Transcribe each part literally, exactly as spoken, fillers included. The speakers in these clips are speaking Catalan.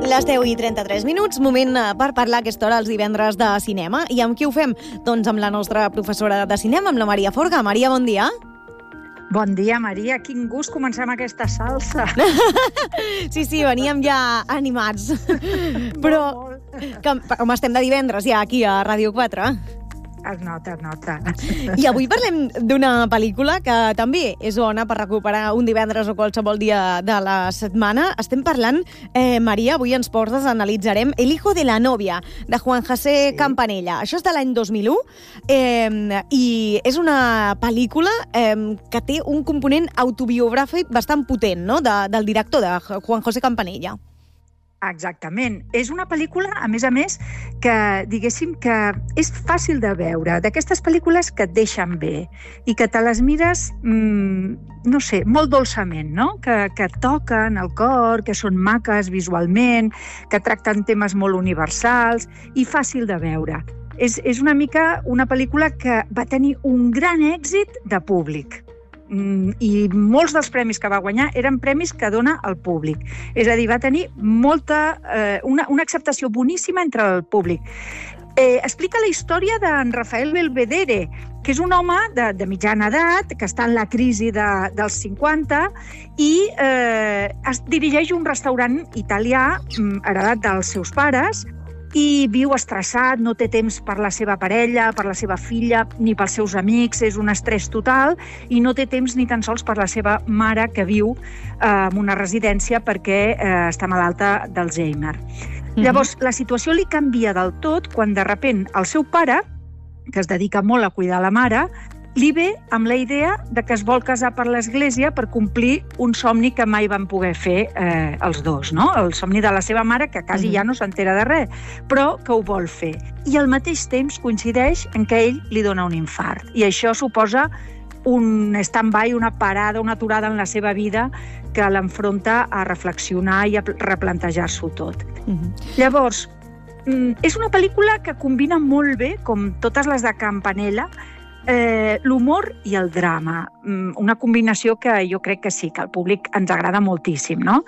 Les deu i trenta-tres minuts, moment per parlar a aquesta hora els divendres de cinema. I amb qui ho fem? Doncs amb la nostra professora de cinema, amb la Maria Forga. Maria, bon dia. Bon dia, Maria. Quin gust començar amb aquesta salsa. Sí, sí, veníem ja animats. Però, que, com estem de divendres ja aquí a Ràdio quatre... Es nota, es nota. I avui parlem d'una pel·lícula que també és bona per recuperar un divendres o qualsevol dia de la setmana. Estem parlant, eh, Maria, avui ens portes, analitzarem El hijo de la novia, de Juan José sí. Campanella. Això és de l'any dos mil u eh, i és una pel·lícula eh, que té un component autobiogràfic bastant potent, no?, de, del director, de Juan José Campanella. Exactament. És una pel·lícula, a més a més, que diguéssim que és fàcil de veure, d'aquestes pel·lícules que et deixen bé i que te les mires, mmm, no sé, molt dolçament, no? Que, que toquen el cor, que són maques visualment, que tracten temes molt universals i fàcil de veure. És, és una mica una pel·lícula que va tenir un gran èxit de públic. I molts dels premis que va guanyar eren premis que dona el públic. És a dir, va tenir molta, eh, una, una acceptació boníssima entre el públic. Eh, explica la història d'en Rafael Belvedere, que és un home de, de mitjana edat, que està en la crisi de, dels cinquanta i eh, es dirigeix un restaurant italià heredat dels seus pares i viu estressat, no té temps per la seva parella, per la seva filla, ni pels seus amics, és un estrès total i no té temps ni tan sols per la seva mare que viu eh, en una residència perquè eh, està malalta d'Alzheimer. Mm-hmm. Llavors, la situació li canvia del tot quan de sobte el seu pare, que es dedica molt a cuidar la mare, li ve amb la idea de que es vol casar per l'església per complir un somni que mai van poder fer eh, els dos, no? El somni de la seva mare, que quasi ja no s'entera de res, però que ho vol fer. I al mateix temps coincideix en què ell li dona un infart. I això suposa un stand-by, una parada, una aturada en la seva vida que l'enfronta a reflexionar i a replantejar-s'ho tot. Mm-hmm. Llavors, és una pel·lícula que combina molt bé, com totes les de Campanella, Eh, l'humor i el drama, una combinació que jo crec que sí, que al públic ens agrada moltíssim, no?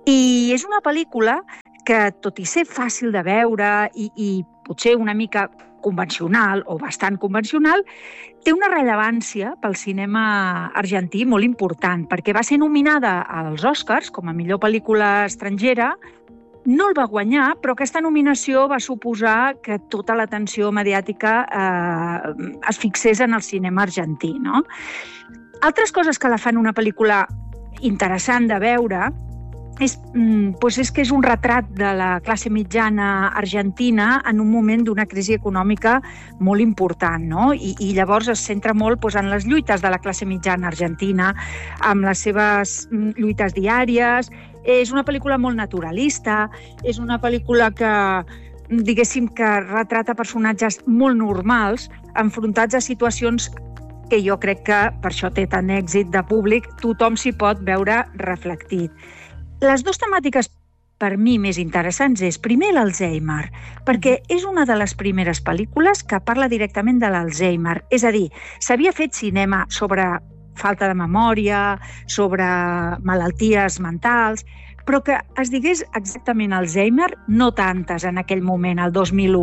I és una pel·lícula que, tot i ser fàcil de veure i, i potser una mica convencional o bastant convencional, té una rellevància pel cinema argentí molt important, perquè va ser nominada als Oscars com a millor pel·lícula estrangera. No el va guanyar, però aquesta nominació va suposar que tota l'atenció mediàtica eh, es fixés en el cinema argentí, no? Altres coses que la fan una pel·lícula interessant de veure és, doncs és que és un retrat de la classe mitjana argentina en un moment d'una crisi econòmica molt important, no? I, i llavors es centra molt doncs, en les lluites de la classe mitjana argentina, amb les seves lluites diàries. És una pel·lícula molt naturalista, és una pel·lícula que, diguéssim, que retrata personatges molt normals, enfrontats a situacions que jo crec que per això té tant èxit de públic, tothom s'hi pot veure reflectit. Les dues temàtiques per mi més interessants és, primer, l'Alzheimer, perquè és una de les primeres pel·lícules que parla directament de l'Alzheimer. És a dir, s'havia fet cinema sobre falta de memòria, sobre malalties mentals, però que es digués exactament Alzheimer, no tantes en aquell moment, el dos mil u.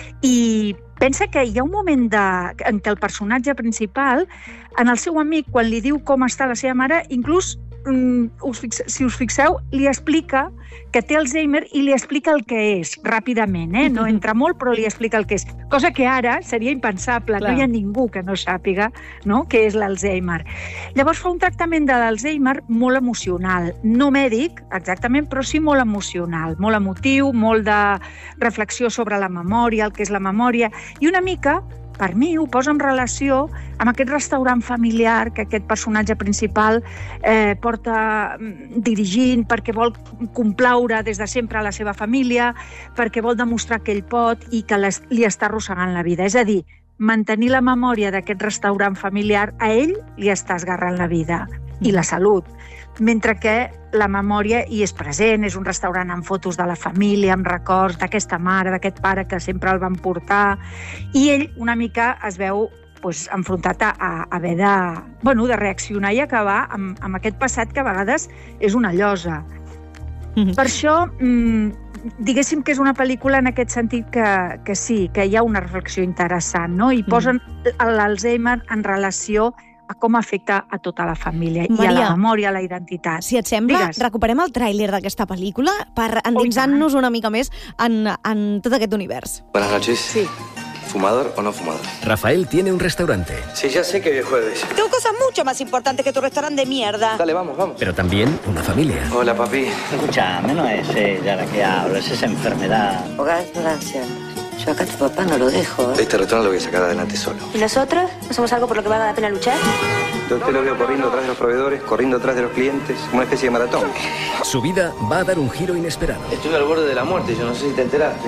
I pensa que hi ha un moment de, en què el personatge principal, en el seu amic, quan li diu com està la seva mare, inclús, um, us fixe, si us fixeu, li explica que té Alzheimer i li explica el que és, ràpidament, eh? No entra molt, però li explica el que és. Cosa que ara seria impensable, clar. No hi ha ningú que no sàpiga, no?, què és l'Alzheimer. Llavors fa un tractament de l'Alzheimer molt emocional, no mèdic, exactament, però sí molt emocional, molt emotiu, molt de reflexió sobre la memòria, el que és la memòria, i una mica, per mi, ho posa en relació amb aquest restaurant familiar que aquest personatge principal eh, porta dirigint perquè vol complaure des de sempre a la seva família, perquè vol demostrar que ell pot i que les, li està arrossegant la vida. És a dir, mantenir la memòria d'aquest restaurant familiar, a ell li està esgarrant la vida i la salut. Mentre que la memòria hi és present, és un restaurant amb fotos de la família, amb records d'aquesta mare, d'aquest pare que sempre el van portar, i ell una mica es veu doncs, enfrontat a, a haver de, bueno, de reaccionar i acabar amb, amb aquest passat que a vegades és una llosa. Mm-hmm. Per això, diguéssim que és una pel·lícula en aquest sentit que, que sí, que hi ha una reflexió interessant, no? I posen mm. l'Alzheimer en relació a com afecta a tota la família Maria, i a la memòria, a la identitat. Si et sembla, Digues. recuperem el tràiler d'aquesta pel·lícula per endinsar-nos una mica més en, en tot aquest univers. Buenas noches. Sí. ¿Fumador o no fumador? Rafael tiene un restaurante. Sí, ya sé que hoy es jueves. Tengo cosas mucho más importantes que tu restaurante de mierda. Dale, vamos, vamos. Pero también una familia. Hola, papi. Escuchame, no es ella la que habla, es esa enfermedad. Hogar es ignorancia. Yo acá a tu papá no lo dejo, ¿eh? Este restaurante lo voy a sacar adelante solo. ¿Y nosotros? ¿No somos algo por lo que valga la pena luchar? Yo te lo veo corriendo atrás de los proveedores, corriendo atrás de los clientes, una especie de maratón. Su vida va a dar un giro inesperado. Estoy al borde de la muerte, yo no sé si te enteraste.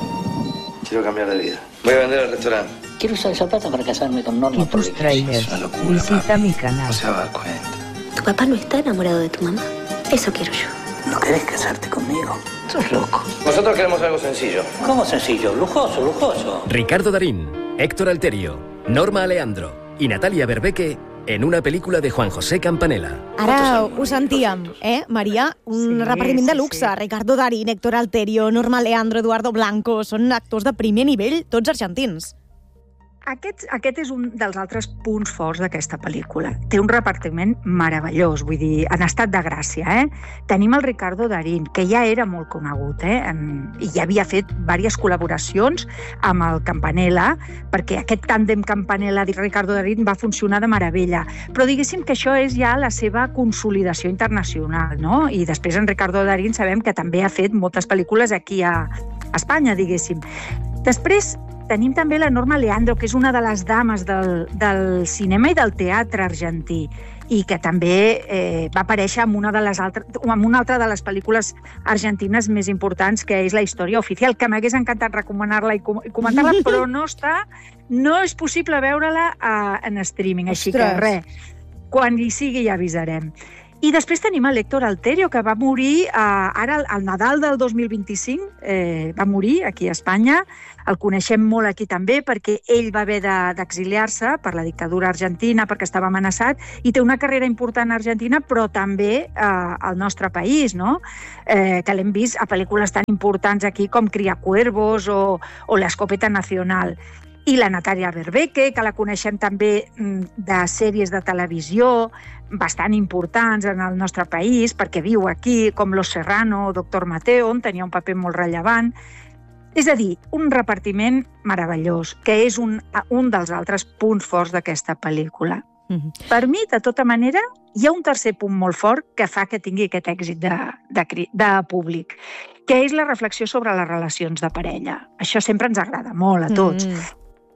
Quiero cambiar de vida. Voy a vender el restaurante. Quiero usar zapatos para casarme con Norma. Tus trailers. Es una locura, Visita papi. mi canal. No se va a dar cuenta. ¿Tu papá no está enamorado de tu mamá? Eso quiero yo. ¿No querés casarte conmigo? Sos loco. Nosotros queremos algo sencillo. ¿Cómo sencillo? Lujoso, lujoso. Ricardo Darín, Héctor Alterio, Norma Aleandro i Natalia Berbeque en una pel·lícula de Juan José Campanella. Ara ho sentíem, eh, Maria? Un Sí, repartiment de sí, luxe. sí. Ricardo Darín, Héctor Alterio, Norma Leandro, Eduardo Blanco... Són actors de primer nivell, tots argentins. Aquest, aquest és un dels altres punts forts d'aquesta pel·lícula. Té un repartiment meravellós, vull dir, en estat de gràcia, eh? Tenim el Ricardo Darín, que ja era molt conegut, eh? En, i ja havia fet diverses col·laboracions amb el Campanella, perquè aquest tàndem Campanella-Ricardo Darín va funcionar de meravella. Però diguéssim que això és ja la seva consolidació internacional, no? I després en Ricardo Darín sabem que també ha fet moltes pel·lícules aquí a Espanya, diguéssim. Després, tenim també la Norma Leandro, que és una de les dames del, del cinema i del teatre argentí i que també eh, va aparèixer en una, de les altres, en una altra de les pel·lícules argentines més importants, que és La història oficial, que m'hagués encantat recomanar-la i, com i comentar-la, però no està, no és possible veure-la uh, en streaming, així Ostres. que res, quan hi sigui ja avisarem. I després tenim l'Héctor Alterio, que va morir eh, ara al Nadal del dos mil vint-i-cinc, eh, va morir aquí a Espanya. El coneixem molt aquí també perquè ell va haver de, d'exiliar-se per la dictadura argentina, perquè estava amenaçat, i té una carrera important a Argentina, però també eh, al nostre país, no? Eh, que l'hem vist a pel·lícules tan importants aquí com Criacuervos o, o La Escopeta Nacional. I la Natalia Berbeque, que la coneixem també de sèries de televisió bastant importants en el nostre país, perquè viu aquí, com Los Serrano o Doctor Mateo, on tenia un paper molt rellevant. És a dir, un repartiment meravellós, que és un, un dels altres punts forts d'aquesta pel·lícula. Mm-hmm. Per mi, de tota manera, hi ha un tercer punt molt fort que fa que tingui aquest èxit de, de, de públic, que és la reflexió sobre les relacions de parella. Això sempre ens agrada molt a tots. Mm.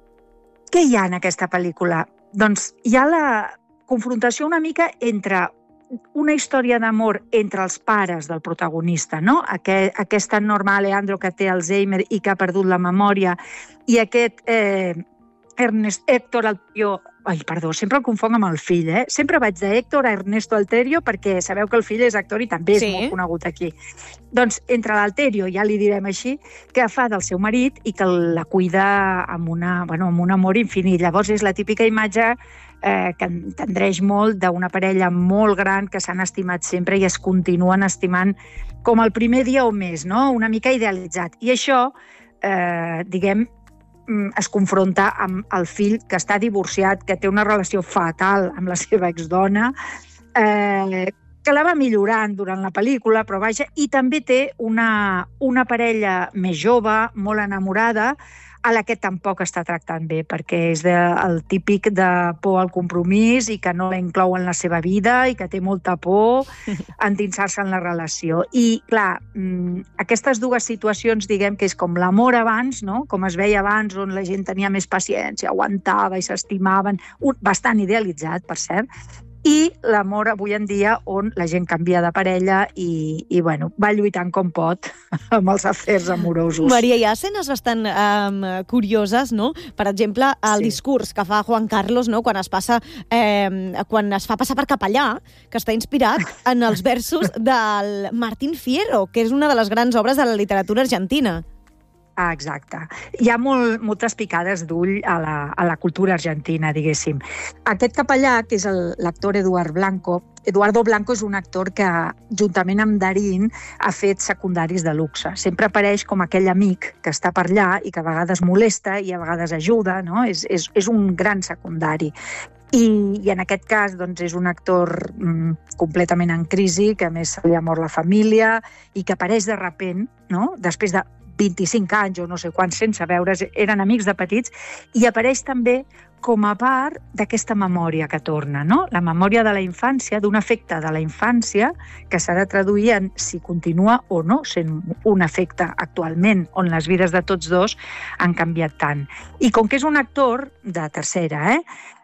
Què hi ha en aquesta pel·lícula? Doncs hi ha la confrontació una mica entre una història d'amor entre els pares del protagonista, no? Aquest, aquesta Norma Leandro que té Alzheimer i que ha perdut la memòria, i aquest eh, Ernest, Héctor Alterio, ai, perdó, sempre el confonc amb el fill, eh? Sempre vaig de Héctor a Ernesto Alterio perquè sabeu que el fill és actor i també és sí. molt conegut aquí. Doncs entre l'Alterio, ja li direm així, que fa del seu marit i que la cuida amb, una, bueno, amb un amor infinit. Llavors és la típica imatge eh, que entendreix molt d'una parella molt gran que s'han estimat sempre i es continuen estimant com el primer dia o més, no? Una mica idealitzat. I això, eh, diguem, es confronta amb el fill que està divorciat, que té una relació fatal amb la seva exdona, eh, que la va millorant durant la pel·lícula, però vaja, i també té una, una parella més jove, molt enamorada, a la que tampoc està tractant bé, perquè és de, el típic de por al compromís i que no la inclou en la seva vida i que té molta por a endinsar-se en la relació. I, clar, aquestes dues situacions, diguem que és com l'amor abans, no? Com es veia abans, on la gent tenia més paciència, aguantava i s'estimaven, bastant idealitzat, per cert, i l'amor avui en dia on la gent canvia de parella i, i bueno, va lluitant com pot amb els afers amorosos. Maria, hi ha escenes bastant um, curioses, no? Per exemple, el sí. discurs que fa Juan Carlos, no? Quan es passa, eh, quan es fa passar per capellà, que està inspirat en els versos del Martín Fierro, que és una de les grans obres de la literatura argentina. Ah, exacte. Hi ha molt, moltes picades d'ull a la, a la cultura argentina, diguéssim. Aquest capellà, que és el, l'actor Eduard Blanco, Eduardo Blanco és un actor que, juntament amb Darín, ha fet secundaris de luxe. Sempre apareix com aquell amic que està per allà i que a vegades molesta i a vegades ajuda, no? És, és, és un gran secundari. I, i en aquest cas doncs, és un actor mm, completament en crisi, que a més se li ha mort la família i que apareix de repent, no? Després de vint-i-cinc anys o no sé quants sense veure's, eren amics de petits, i apareix també com a part d'aquesta memòria que torna, no? La memòria de la infància, d'un efecte de la infància que s'ha de traduir en si continua o no sent un efecte actualment, on les vides de tots dos han canviat tant. I com que és un actor de tercera, eh,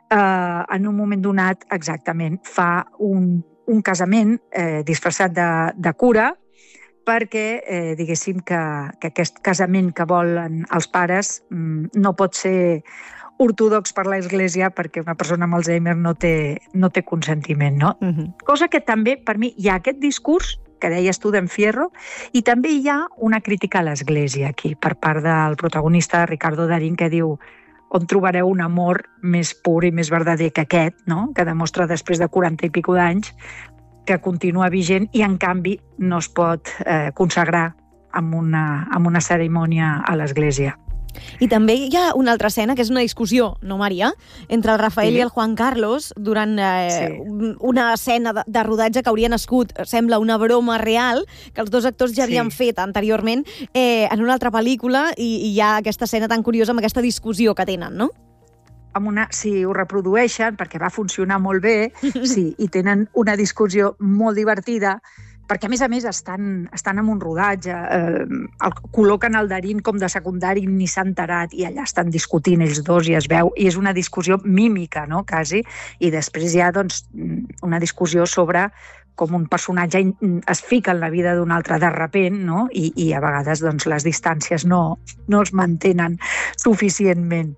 eh en un moment donat, exactament, fa un, un casament eh, disfressat de, de cura, perquè, eh, diguéssim, que, que aquest casament que volen els pares mm, no pot ser ortodox per l'Església perquè una persona amb Alzheimer no té, no té consentiment, no? Uh-huh. Cosa que també, per mi, hi ha aquest discurs que deies tu d'en Fierro, i també hi ha una crítica a l'Església aquí, per part del protagonista Ricardo Darín, que diu on trobareu un amor més pur i més verdader que aquest, no? Que demostra després de quaranta i pico d'anys que continua vigent i, en canvi, no es pot eh, consagrar amb una, amb una cerimònia a l'Església. I també hi ha una altra escena, que és una discussió, no, Maria?, entre el Rafael sí. i el Juan Carlos durant eh, sí. una escena de, de rodatge que hauria nascut, sembla, una broma real, que els dos actors ja havien sí. fet anteriorment eh, en una altra pel·lícula, i, i hi ha aquesta escena tan curiosa amb aquesta discussió que tenen, no? Amb una, si ho reprodueixen, perquè va funcionar molt bé, sí, i tenen una discussió molt divertida, perquè, a més a més, estan, estan en un rodatge, eh, el, col·loquen el Darín com de secundari, ni s'ha enterat, i allà estan discutint ells dos i es veu, i és una discussió mímica, no?, quasi, i després hi ha, doncs, una discussió sobre com un personatge es fica en la vida d'un altre de repent, no?, i, i a vegades, doncs, les distàncies no, no es mantenen suficientment.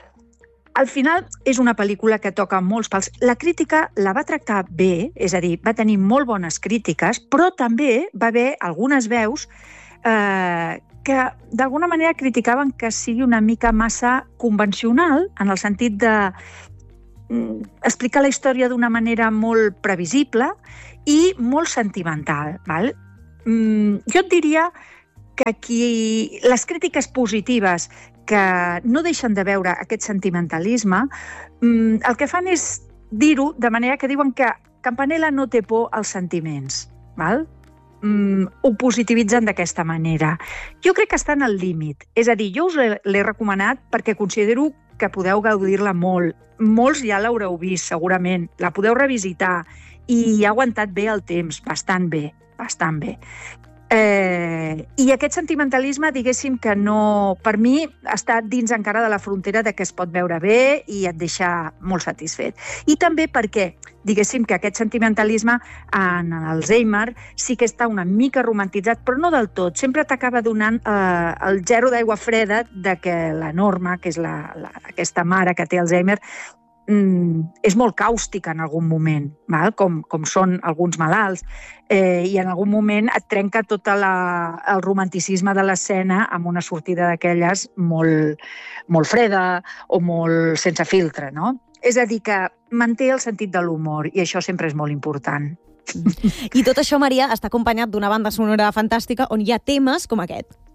Al final, és una pel·lícula que toca molts pals. La crítica la va tractar bé, és a dir, va tenir molt bones crítiques, però també va haver algunes veus eh, que d'alguna manera criticaven que sigui una mica massa convencional, en el sentit de mm, explicar la història d'una manera molt previsible i molt sentimental. Val? Mm, jo et diria que aquí les crítiques positives que no deixen de veure aquest sentimentalisme, el que fan és dir-ho de manera que diuen que Campanella no té por als sentiments. Val? Ho positivitzen d'aquesta manera. Jo crec que està en el límit. És a dir, jo us l'he recomanat perquè considero que podeu gaudir-la molt. Molts ja l'haureu vist, segurament. La podeu revisitar i ha aguantat bé el temps, bastant bé, bastant bé. Eh, I aquest sentimentalisme, diguéssim que no, per mi, està dins encara de la frontera de que es pot veure bé i et deixa molt satisfet. I també perquè, diguéssim que aquest sentimentalisme en Alzheimer sí que està una mica romantitzat, però no del tot. Sempre t'acaba donant eh, el gerro d'aigua freda de que la Norma, que és la, la, aquesta mare que té Alzheimer, és molt càustica en algun moment, val? Com, com són alguns malalts, eh, i en algun moment et trenca tot la, el romanticisme de l'escena amb una sortida d'aquelles molt, molt freda o molt sense filtre, no? És a dir, que manté el sentit de l'humor, i això sempre és molt important. I tot això, Maria, està acompanyat d'una banda sonora fantàstica on hi ha temes com aquest.